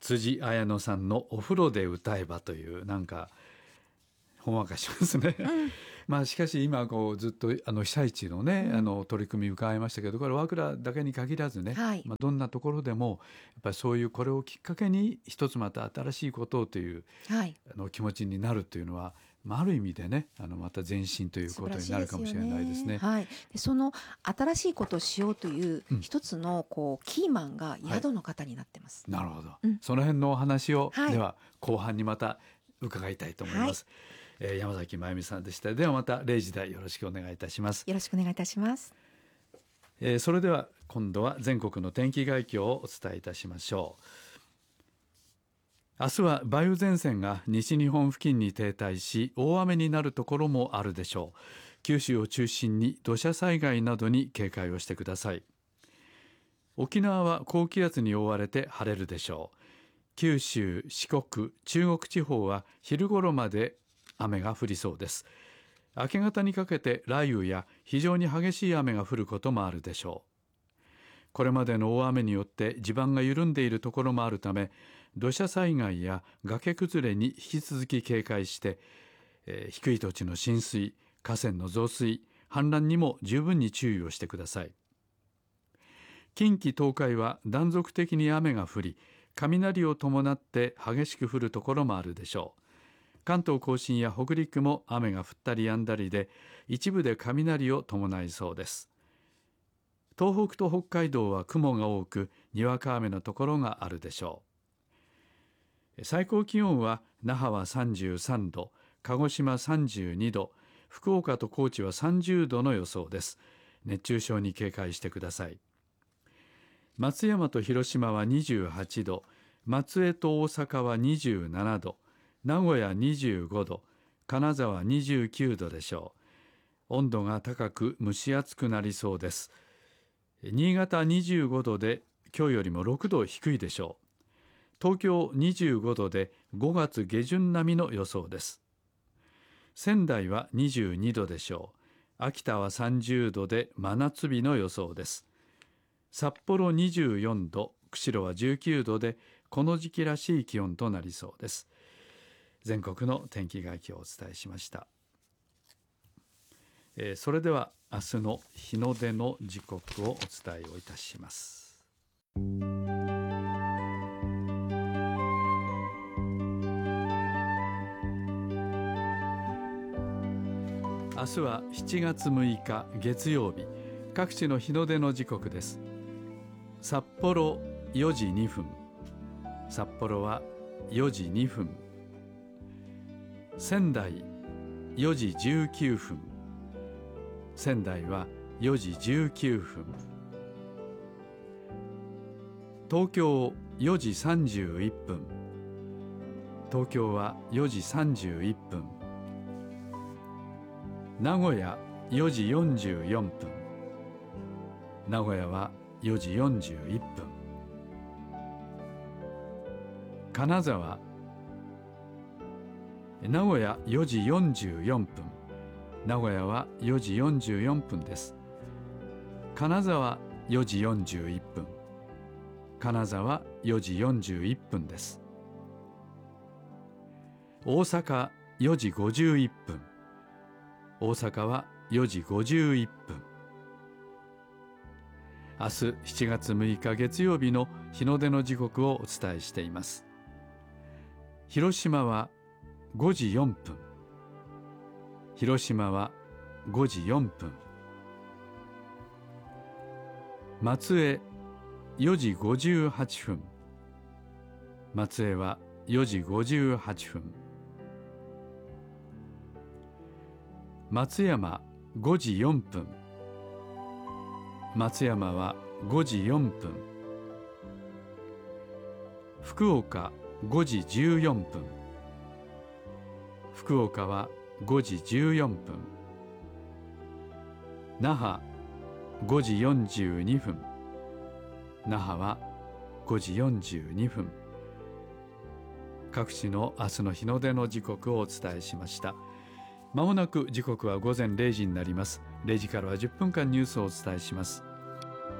辻彩乃さんのお風呂で歌えばという、なんかほんわかしますね、まあしかし今ずっと被災地のね、取り組み伺いましたけど、これ和倉だけに限らずね、どんなところでもやっぱりそういうこれをきっかけに一つまた新しいことをという、気持ちになるというのは、ある意味でね、また前進ということになるかもしれないですね。 でその新しいことをしようという一つのキーマンが宿の方になってます。 なるほど、その辺のお話を、では後半にまた伺いたいと思います。山崎真由美さんでした。ではまた0時台よろしくお願いいたします。 よろしくお願いいたします。 それでは今度は全国の天気概況をお伝えいたしましょう。明日は梅雨前線が西日本付近に停滞し、大雨になるところもあるでしょう。九州を中心に土砂災害などに警戒をしてください。沖縄は高気圧に覆われて晴れるでしょう。九州、四国、中国地方は昼頃まで雨が降りそうです。明け方にかけて雷雨や非常に激しい雨が降ることもあるでしょう。これまでの大雨によって地盤が緩んでいるところもあるため、土砂災害や崖崩れに引き続き警戒して、低い土地の浸水、河川の増水、氾濫にも十分に注意をしてください。近畿東海は断続的に雨が降り、雷を伴って激しく降るところもあるでしょう。関東甲信や北陸も雨が降ったり止んだりで、一部で雷を伴いそうです。東北と北海道は雲が多く、にわか雨のところがあるでしょう。最高気温は那覇は33度、鹿児島32度、福岡と高知は30度の予想です。熱中症に警戒してください。松山と広島は28度、松江と大阪は27度、名古屋25度、金沢29度でしょう。温度が高く蒸し暑くなりそうです。新潟25度で今日よりも6度低いでしょう。東京25度で5月下旬並みの予想です。仙台は22度でしょう。秋田は30度で真夏日の予想です。札幌24度、釧路は19度でこの時期らしい気温となりそうです。全国の天気概況をお伝えしました。それでは明日の日の出の時刻をお伝えをいたします。明日は7月6日月曜日、各地の日の出の時刻です。札幌4時2分、札幌は4時2分。仙台4時19分、仙台は4時19分。東京4時31分、東京は4時31分。名古屋4時44分、名古屋は4時41分。金沢名古屋4時44分、名古屋は4時44分です。金沢4時41分、金沢4時41分です。大阪4時51分、大阪は4時51分。明日7月6日月曜日の日の出の時刻をお伝えしています。広島は5時4分、広島は5時4分。松江4時58分、松江は4時58分。松山5時4分、松山は5時4分。福岡5時14分、福岡は5時14分。那覇5時42分、那覇は5時42分。各地の明日の日の出の時刻をお伝えしました。まもなく時刻は午前0時になります。0時からは10分間ニュースをお伝えします。